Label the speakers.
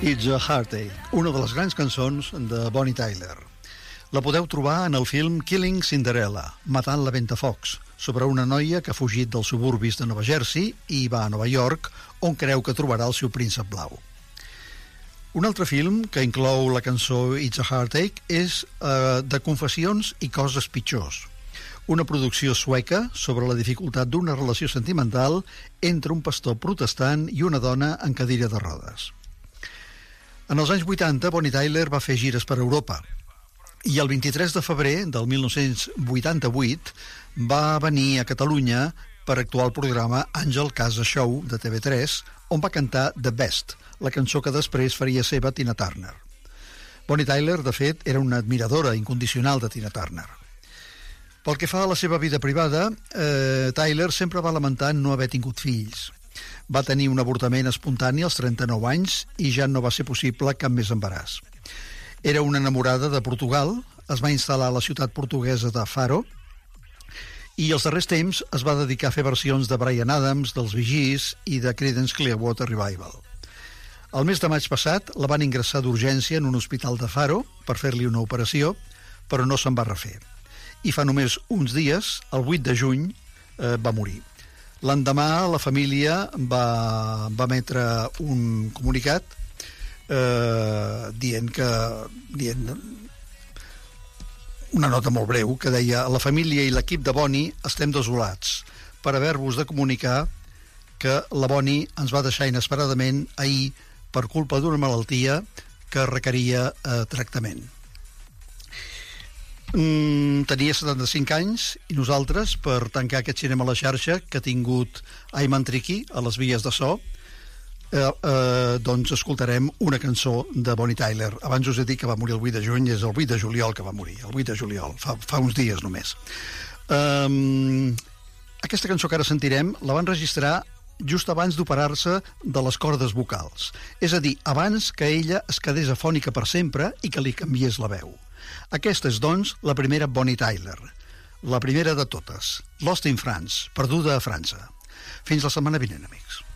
Speaker 1: It's a Heartache, una de les grans cançons de Bonnie Tyler. La podeu trobar en el film Killing Cinderella, Matant la Ventafocs, sobre una noia que ha fugit dels suburbis de Nova Jersey i va a Nova York, on creu que trobarà el seu príncep blau. Un altre film que inclou la cançó It's a Heartache és de confessions i coses pitjors, una producció sueca sobre la dificultat d'una relació sentimental entre un pastor protestant i una dona en cadira de rodes. En els anys 80, Bonnie Tyler va fer gires per Europa i el 23 de febrer del 1988 va venir a Catalunya per actuar al programa Àngel Casa Show de TV3, on va cantar The Best, la cançó que després faria seva Tina Turner. Bonnie Tyler, de fet, era una admiradora incondicional de Tina Turner. Pel que fa a la seva vida privada, Tyler sempre va lamentar no haver tingut fills. Va tenir un avortament espontani als 39 anys i ja no va ser possible cap més embaràs. Era una enamorada de Portugal, es va instal·lar a la ciutat portuguesa de Faro i als darrers temps es va dedicar a fer versions de Bryan Adams, dels Bee Gees i de Creedence Clearwater Revival. El mes de maig passat la van ingressar d'urgència en un hospital de Faro per fer-li una operació, però no se'n va refer. I fa només uns dies, el 8 de juny, va morir. L'endemà la família va emetre un comunicat dient una nota molt breu que deia: la família i l'equip de Bonnie estem desolats per haver-vos de comunicar que la Bonnie ens va deixar inesperadament ahir per culpa d'una malaltia que requeria tractament. Tenia 75 anys i nosaltres, per tancar aquest cinema a la xarxa que ha tingut Ayman Triqui a les vies de so, doncs escoltarem una cançó de Bonnie Tyler. Abans us he dit que va morir el 8 de juny, és el 8 de juliol que va morir, el 8 de juliol, fa uns dies només. Aquesta cançó que ara sentirem la van registrar just abans d'operar-se de les cordes vocals, és a dir, abans que ella es quedés afònica per sempre i que li canviés la veu. Aquesta és, doncs, la primera Bonnie Tyler, la primera de totes, Lost in France, perduda a França. Fins la setmana vinent, amics.